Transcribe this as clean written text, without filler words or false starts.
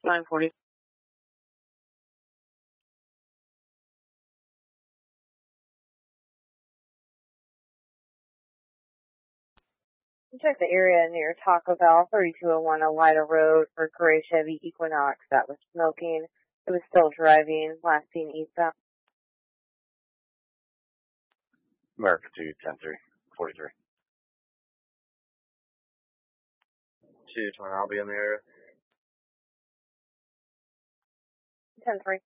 940. Check the area near Taco Bell, 3201 Elida Road for gray Chevy Equinox that was smoking. It was still driving, last seen eastbound. America 2, 10-3, 43. 220, I'll be in the area. 10-3.